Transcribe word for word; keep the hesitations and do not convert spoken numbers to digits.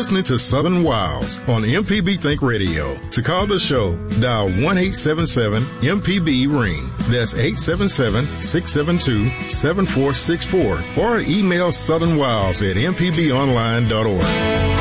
listening to Southern Wilds on M P B Think Radio. To call the show, dial one eight seven seven M P B ring. That's eight seven seven, six seven two, seven four six four. Or email Southern Wilds at m p b online dot org.